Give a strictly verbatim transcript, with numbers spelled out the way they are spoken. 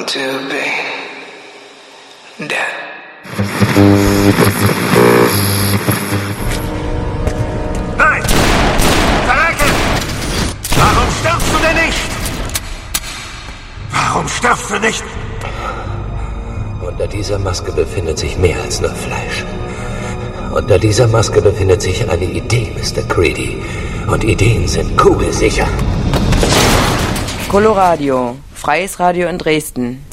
to be dead. Nein! Verrecke! Warum stirbst du denn nicht? Warum stirbst du nicht? Unter dieser Maske befindet sich mehr als nur Fleisch. Unter dieser Maske befindet sich eine Idee, Mister Creedy. Und Ideen sind kugelsicher. Coloradio, freies Radio in Dresden.